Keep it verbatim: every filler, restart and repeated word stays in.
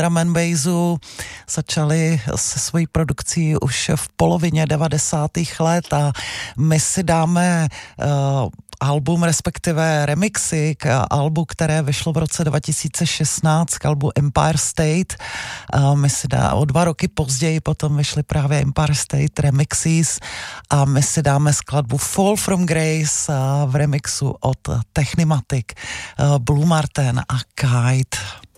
drum and bassu začali se svojí produkcí už v polovině devadesátých let a my si dáme uh, album, respektive remixy k albu, které vyšlo v roce dva tisíce šestnáct, k albu Empire State. Uh, my si dá, o dva roky později potom vyšly právě Empire State remixes a my si dáme skladbu Fall from Grace uh, v remixu od Technimatic, uh, Blue Martin a Kite.